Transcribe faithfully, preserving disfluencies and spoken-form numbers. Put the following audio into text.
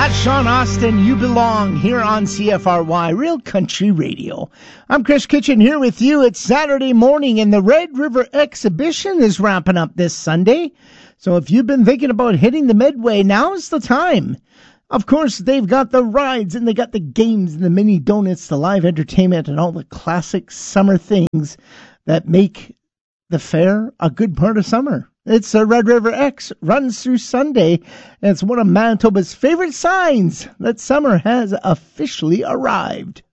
That's Sean Austin, You Belong, here on C F R Y, Real Country Radio. I'm Chris Kitchen here with you. It's Saturday morning, and the Red River Exhibition is wrapping up this Sunday. So if you've been thinking about hitting the Midway, now's the time. Of course, they've got the rides, and they got the games, and the mini donuts, the live entertainment, and all the classic summer things that make the fair a good part of summer. It's a Red River X, runs through Sunday, and it's one of Manitoba's favorite signs that summer has officially arrived.